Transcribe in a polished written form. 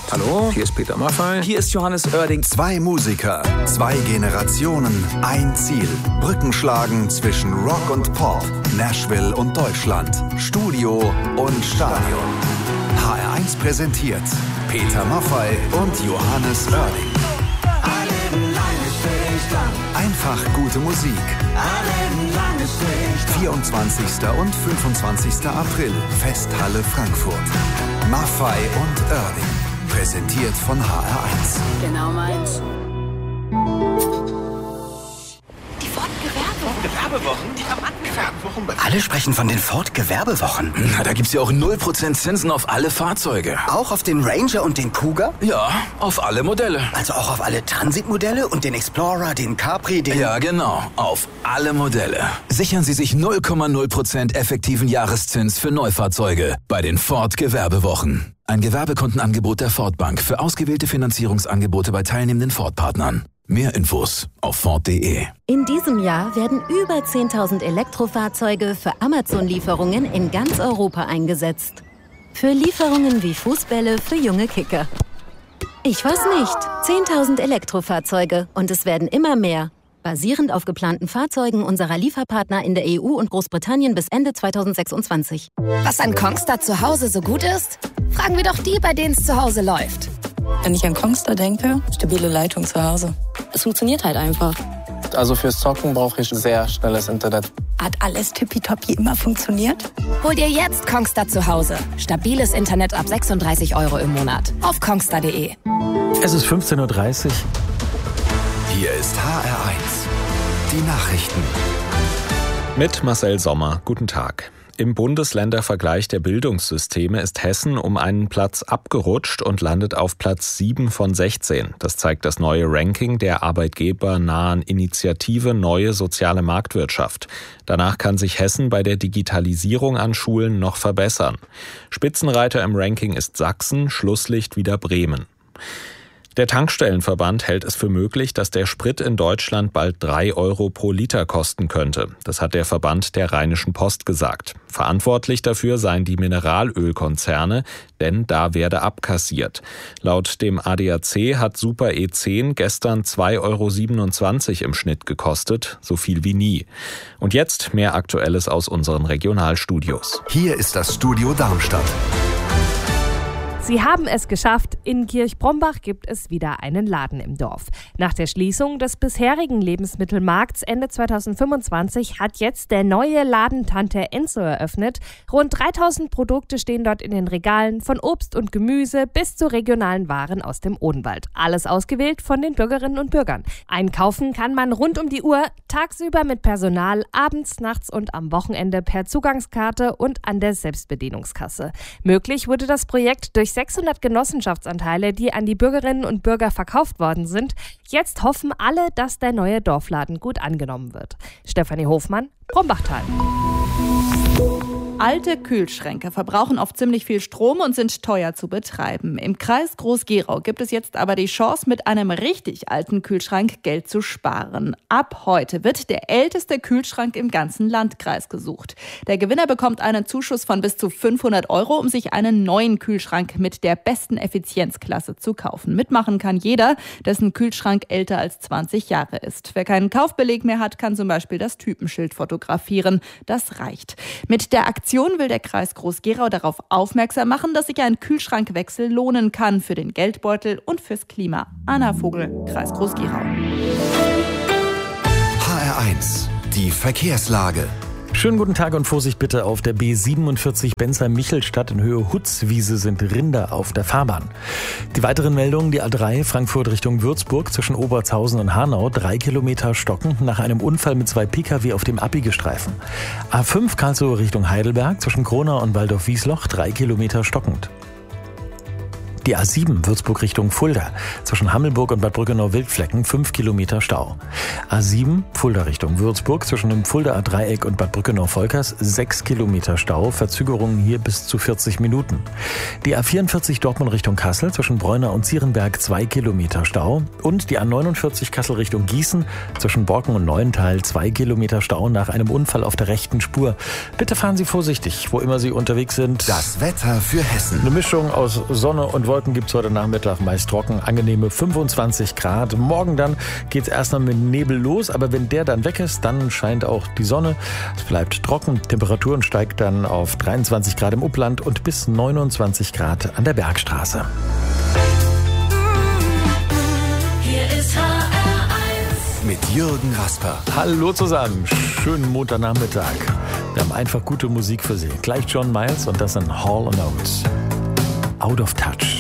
Hallo, hier ist Peter Maffay. Hier ist Johannes Oerding. 2 Musiker, 2 Generationen, ein Ziel. Brücken schlagen zwischen Rock und Pop, Nashville und Deutschland, Studio und Stadion. HR1 präsentiert Peter Maffay und Johannes Oerding. Einfach gute Musik. 24. und 25. April, Festhalle Frankfurt. Maffay und Oerding. Präsentiert von HR1. Genau meins. Die Ford-Gewerbewochen, die Rabattgewerbewochen. Alle sprechen von den Ford-Gewerbewochen. Na, da gibt's ja auch 0% Zinsen auf alle Fahrzeuge. Auch auf den Ranger und den Cougar? Ja, auf alle Modelle. Also auch auf alle Transit-Modelle und den Explorer, den Capri, den... Ja, genau, auf alle Modelle. Sichern Sie sich 0,0% effektiven Jahreszins für Neufahrzeuge bei den Ford-Gewerbewochen. Ein Gewerbekundenangebot der Ford Bank für ausgewählte Finanzierungsangebote bei teilnehmenden Ford-Partnern. Mehr Infos auf Ford.de. In diesem Jahr werden über 10.000 Elektrofahrzeuge für Amazon-Lieferungen in ganz Europa eingesetzt. Für Lieferungen wie Fußbälle für junge Kicker. Ich weiß nicht. 10.000 Elektrofahrzeuge und es werden immer mehr. Basierend auf geplanten Fahrzeugen unserer Lieferpartner in der EU und Großbritannien bis Ende 2026. Was an Kongstar zu Hause so gut ist? Fragen wir doch die, bei denen es zu Hause läuft. Wenn ich an Kongstar denke, stabile Leitung zu Hause. Es funktioniert halt einfach. Also fürs Zocken brauche ich sehr schnelles Internet. Hat alles tippitoppi immer funktioniert? Hol dir jetzt Kongstar zu Hause. Stabiles Internet ab 36 € im Monat. Auf kongstar.de. Es ist 15:30 Uhr. Hier ist HR1. Die Nachrichten. Mit Marcel Sommer. Guten Tag. Im Bundesländervergleich der Bildungssysteme ist Hessen um einen Platz abgerutscht und landet auf Platz 7 von 16. Das zeigt das neue Ranking der arbeitgebernahen Initiative Neue Soziale Marktwirtschaft. Danach kann sich Hessen bei der Digitalisierung an Schulen noch verbessern. Spitzenreiter im Ranking ist Sachsen, Schlusslicht wieder Bremen. Der Tankstellenverband hält es für möglich, dass der Sprit in Deutschland bald 3 € pro Liter kosten könnte. Das hat der Verband der Rheinischen Post gesagt. Verantwortlich dafür seien die Mineralölkonzerne, denn da werde abkassiert. Laut dem ADAC hat Super E10 gestern 2,27 € im Schnitt gekostet, so viel wie nie. Und jetzt mehr Aktuelles aus unseren Regionalstudios. Hier ist das Studio Darmstadt. Sie haben es geschafft. In Kirchbrombach gibt es wieder einen Laden im Dorf. Nach der Schließung des bisherigen Lebensmittelmarkts Ende 2025 hat jetzt der neue Laden Tante Enzo eröffnet. Rund 3000 Produkte stehen dort in den Regalen, von Obst und Gemüse bis zu regionalen Waren aus dem Odenwald. Alles ausgewählt von den Bürgerinnen und Bürgern. Einkaufen kann man rund um die Uhr, tagsüber mit Personal, abends, nachts und am Wochenende per Zugangskarte und an der Selbstbedienungskasse. Möglich wurde das Projekt durch 600 Genossenschaftsanteile, die an die Bürgerinnen und Bürger verkauft worden sind. Jetzt hoffen alle, dass der neue Dorfladen gut angenommen wird. Stefanie Hofmann, Brombachtal. Alte Kühlschränke verbrauchen oft ziemlich viel Strom und sind teuer zu betreiben. Im Kreis Groß-Gerau gibt es jetzt aber die Chance, mit einem richtig alten Kühlschrank Geld zu sparen. Ab heute wird der älteste Kühlschrank im ganzen Landkreis gesucht. Der Gewinner bekommt einen Zuschuss von bis zu 500 €, um sich einen neuen Kühlschrank mit der besten Effizienzklasse zu kaufen. Mitmachen kann jeder, dessen Kühlschrank älter als 20 Jahre ist. Wer keinen Kaufbeleg mehr hat, kann zum Beispiel das Typenschild fotografieren. Das reicht. Mit der Aktion will der Kreis Groß-Gerau darauf aufmerksam machen, dass sich ein Kühlschrankwechsel lohnen kann für den Geldbeutel und fürs Klima. Anna Vogel, Kreis Groß-Gerau. HR1, die Verkehrslage. Schönen guten Tag und Vorsicht bitte auf der B47 Bensheim-Michelstadt in Höhe Hutzwiese sind Rinder auf der Fahrbahn. Die weiteren Meldungen, die A3 Frankfurt Richtung Würzburg zwischen Obertshausen und Hanau 3 Kilometer stockend nach einem Unfall mit 2 Pkw auf dem Abbiegestreifen. A5 Karlsruhe Richtung Heidelberg zwischen Kronau und Waldorf-Wiesloch 3 Kilometer stockend. Die A7 Würzburg Richtung Fulda zwischen Hammelburg und Bad Brückenau-Wildflecken 5 Kilometer Stau. A7 Fulda Richtung Würzburg zwischen dem Fuldaer Dreieck und Bad Brückenau-Volkers 6 Kilometer Stau, Verzögerungen hier bis zu 40 Minuten. Die A44 Dortmund Richtung Kassel zwischen Bräuner und Zierenberg 2 Kilometer Stau und die A49 Kassel Richtung Gießen zwischen Borken und Neuental 2 Kilometer Stau nach einem Unfall auf der rechten Spur. Bitte fahren Sie vorsichtig, wo immer Sie unterwegs sind. Das Wetter für Hessen. Eine Mischung aus Sonne und Wolken Wolken gibt es heute Nachmittag, meist trocken, angenehme 25 Grad. Morgen dann geht es erstmal mit Nebel los, aber wenn der dann weg ist, dann scheint auch die Sonne. Es bleibt trocken, Temperaturen steigt dann auf 23 Grad im Upland und bis 29 Grad an der Bergstraße. Hier ist HR1 mit Jürgen Rasper. Hallo zusammen, schönen Montagnachmittag. Wir haben einfach gute Musik für Sie. Gleich John Miles und das sind Hall & Oates. Out of Touch.